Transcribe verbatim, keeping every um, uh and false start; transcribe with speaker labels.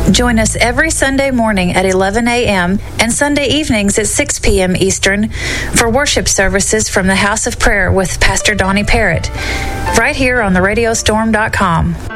Speaker 1: Join us every Sunday morning at eleven a.m. and Sunday evenings at six p.m. Eastern for worship services from the House of Prayer with Pastor Donnie Parrott, right here on the radio storm dot com.